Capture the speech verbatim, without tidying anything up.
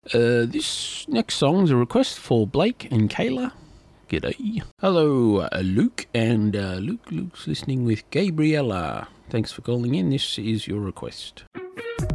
Uh, this next song's a request for Blake and Kayla. G'day. Hello, uh, Luke, and uh, Luke. Luke's listening with Gabriella. Thanks for calling in. This is your request.